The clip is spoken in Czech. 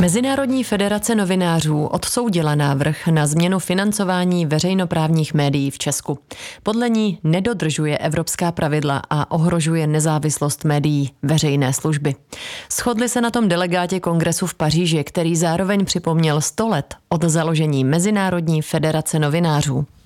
Mezinárodní federace novinářů odsoudila návrh na změnu financování veřejnoprávních médií v Česku. Podle ní nedodržuje evropská pravidla a ohrožuje nezávislost médií veřejné služby. Shodli se na tom delegáti kongresu v Paříži, který zároveň připomněl 100 let od založení Mezinárodní federace novinářů.